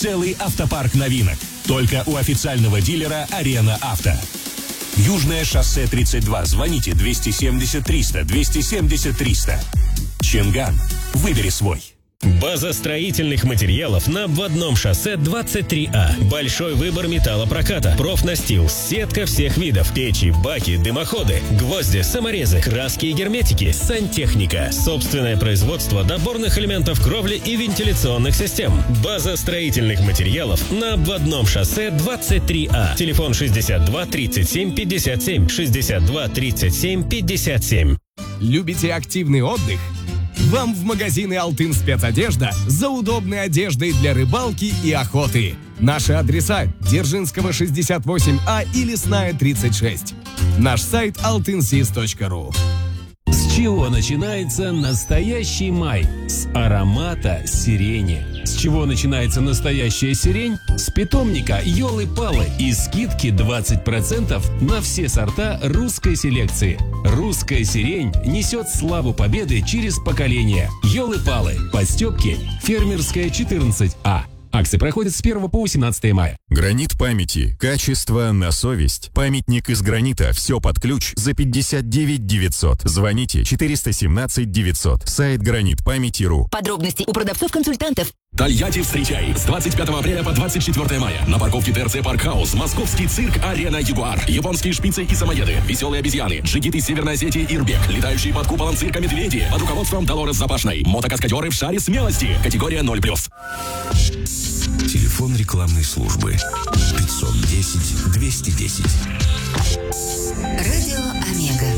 целый автопарк новинок. Только у официального дилера «Арена Авто». Южное шоссе 32. Звоните 270-300, 270-300. Чинган. Выбери свой. База строительных материалов на обводном шоссе 23А. Большой выбор металлопроката, профнастил, сетка всех видов, печи, баки, дымоходы, гвозди, саморезы, краски и герметики, сантехника, собственное производство доборных элементов кровли и вентиляционных систем. База строительных материалов на обводном шоссе 23А. Телефон 62 37 57, 62 37 57. Любите активный отдых? Вам в магазины «Алтын Спецодежда» за удобной одеждой для рыбалки и охоты. Наши адреса: Дзержинского 68А и Лесная 36. Наш сайт altynsis.ru. С чего начинается настоящий май? С аромата сирени. С чего начинается настоящая сирень? С питомника Ёлы-Палы и скидки 20% на все сорта русской селекции. Русская сирень несет славу победы через поколения. Ёлы-Палы. Подстёпки. Фермерская 14А. Акции проходят с 1 по 18 мая. Гранит памяти. Качество на совесть. Памятник из гранита. Все под ключ за 59 900. Звоните 417 900. Сайт гранитпамяти.ру. Подробности у продавцов-консультантов. Тольятти встречай! С 25 апреля по 24 мая на парковке ТРЦ Паркхаус московский цирк «Арена Ягуар». Японские шпицы и самоеды, веселые обезьяны, джигиты Северной Осетии Ирбек, летающие под куполом цирка медведи под руководством Долорес Запашной, мотокаскадеры в шаре смелости, категория 0+. Телефон рекламной службы 510 210. Радио Омега.